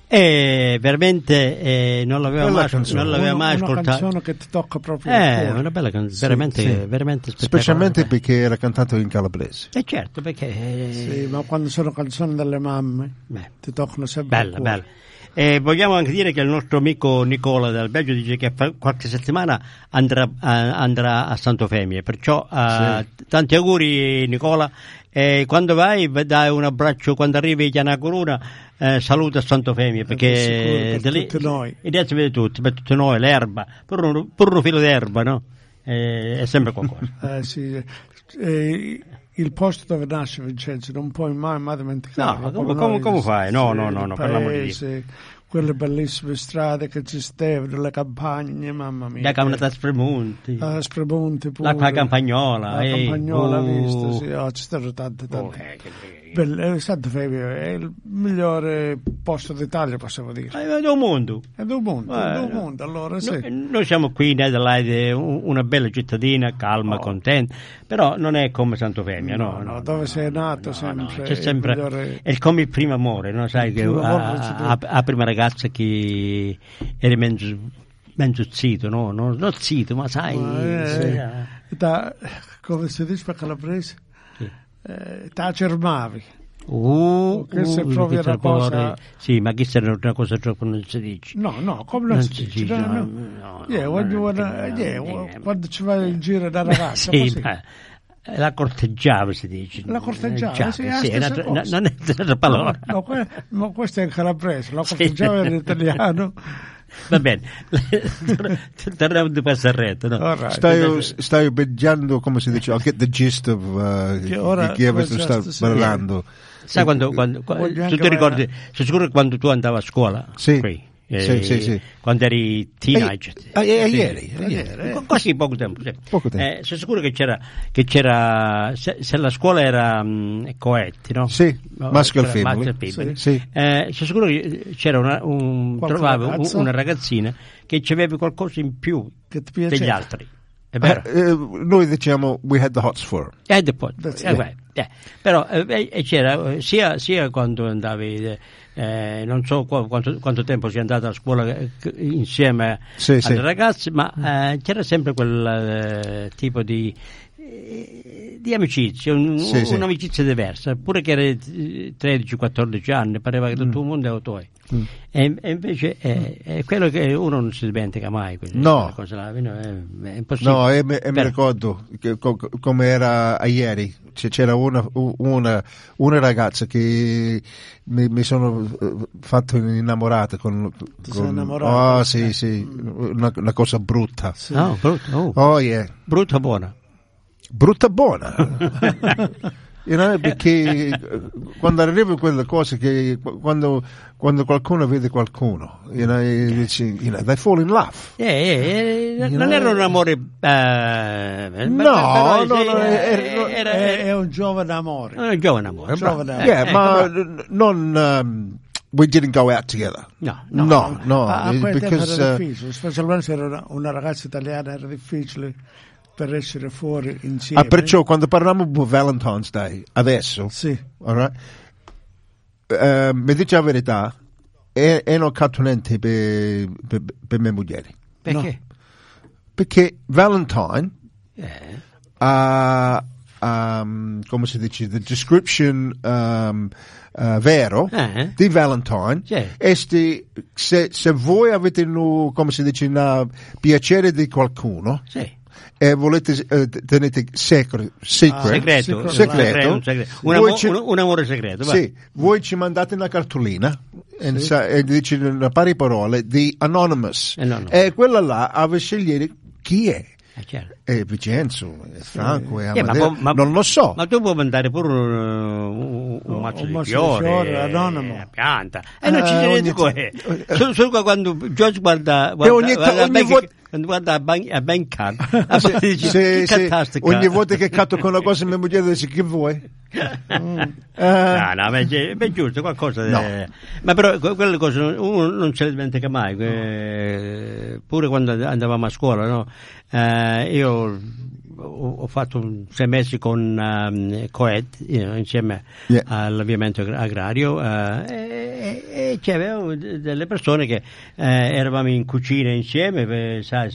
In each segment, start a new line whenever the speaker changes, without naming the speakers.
E veramente non l'aveva mai ascoltato.
Una canzone che ti tocca proprio il cuore.
Una bella canzone, veramente spettacolare.
Specialmente perché era cantato in calabrese.
Certo, perché...
Sì, ma quando sono canzoni delle mamme, ti toccano sempre il cuore.
Bella. Vogliamo anche dire che il nostro amico Nicola dal Belgio dice che qualche settimana andrà a Sant'Eufemia, perciò tanti auguri Nicola, e quando vai dai un abbraccio, quando arrivi a Chiana Corona saluta Sant'Eufemia, perché
per tutti noi,
per tutti noi, l'erba, pur un filo d'erba, no? È sempre qualcosa.
Sì. Il posto dove nasce Vincenzo non puoi mai dimenticarlo.
No, come fai? No, parliamo di Dio.
Quelle bellissime strade che esistevano, le campagne, mamma mia.
La camminata a Spremunti.
Spremunti pure.
La Campagnola.
La Campagnola, visto, sì. Ci stanno tante. Sant'Eufemia è il migliore posto d'Italia, possiamo dire.
È del mondo.
È del mondo, allora sì.
Noi siamo qui in Adelaide, una bella cittadina, calma, contenta, però non è come Sant'Eufemia, no.
Dove sei nato sempre.
C'è sempre, è come il primo amore, no? Sai che la prima ragazza che era mezzo zitto, no? Non zitto, ma sai...
come si dice per calabrese? Ti cermavi.
Questa
è proprio una cosa...
Sì, ma questa è una cosa troppo non si dice.
No, come non si dice? Quando ci vai in giro da ragazza,
sì, ma la corteggiava si dice.
La corteggiava, sì,
non è una parola.
No, questo è in calabrese, la corteggiava in italiano.
Va bene, torniamo di Passarretto, no?
Stai beggiando, come si dice, I'll get the gist of chi avete sta parlando.
Sai quando tu ti ricordi, sei sicuro che quando tu andavi a scuola?
Sì.
Qui,
sì.
Quando eri teenager.
Ieri.
Quasi poco tempo. Sì. Sei sicuro che c'era se la scuola era coed, no?
Sì, maschio e femmina. Sì.
Sei sicuro che c'era trovavo una ragazzina che aveva qualcosa in più degli altri. È vero?
Noi diciamo we had the hots for her.
Però c'era sia quando andavi non so quanto tempo si è andata a scuola insieme alle ragazze, ma c'era sempre quel tipo di amicizia, un'amicizia diversa, pure che era 13-14 anni, pareva che tutto il mondo era tuo. E invece è quello che uno non si dimentica mai.
No,
cosa là, è impossibile.
No, e mi ricordo che, come era ieri, c'era una ragazza che mi sono fatto innamorata con
innamorato?
Sì, una cosa brutta.
Sì. No, brutta. Brutta buona.
Brutta buona. Perché quando arriva quelle cose che quando qualcuno vede qualcuno, dici, they fall in love.
Non era un amore.
È un giovane amore.
Un giovane amore.
Ma non. We didn't go out together.
No.
Because
era difficile, specialmente se era una ragazza italiana, era difficile per essere fuori insieme.
Perciò quando parliamo di Valentine's Day adesso, all right, mi dice la verità, è un cattonente per me moglie.
Perché?
No. Perché Valentine come si dice, the description vero di Valentine è se voi avete come si dice piacere di qualcuno e volete tenete segreto.
Un amore segreto.
Sì, voi ci mandate una cartolina e dice una pari parole di Anonymous. E quella là a scegliere chi è. È Vincenzo, è Franco, è Amadeo, non lo so.
Ma tu puoi mandare pure un mazzo di fiori,
anonimo,
pianta, e non ci c'è niente. Solo quando George guarda a Bancar,
ogni volta che catto con una cosa mia moglie dice che vuoi?
No, ma è giusto qualcosa. Ma però quelle cose uno non se le dimentica mai. Pure quando andavamo a scuola, no? Io ho fatto 6 mesi con Coed insieme all'avviamento agrario e E c'avevo delle persone che eravamo in cucina insieme, sai,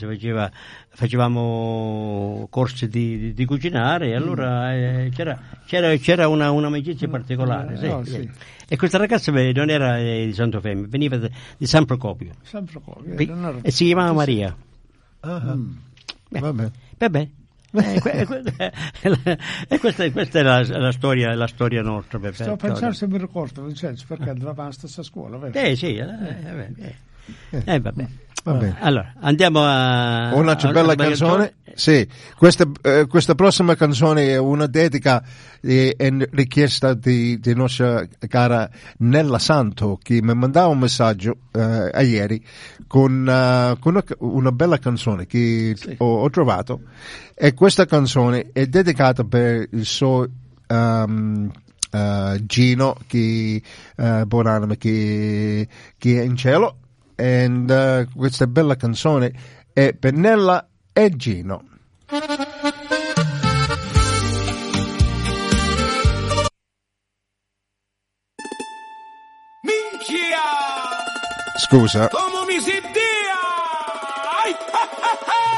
facevamo corsi di cucinare, e allora c'era un'amicizia particolare. Sì. E questa ragazza non era di Santo Femme, veniva di San Procopio. E si chiamava Maria.
Vabbè.
E questa è la storia nostra.
Sto pensando se mi ricordo, Vincenzo, perché andavamo alla stessa scuola, vero?
Vabbè. Allora, andiamo a
una bella canzone. Sì, questa prossima canzone è una dedica in richiesta di nostra cara Nella Santo, che mi mandava un messaggio ieri con una bella canzone che ho trovato, e questa canzone è dedicata per il suo Gino, che buonanima, che è in cielo. E questa bella canzone è per Nella e Gino.
Minchia!
Scusa.
Come mi si dice?